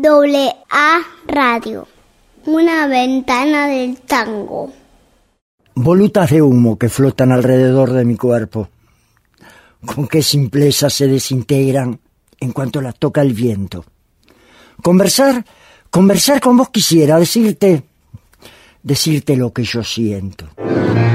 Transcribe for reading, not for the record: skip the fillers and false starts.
WA Radio, una ventana del tango. Volutas de humo que flotan alrededor de mi cuerpo. Con qué simpleza se desintegran en cuanto las toca el viento. Conversar con vos quisiera, decirte lo que yo siento.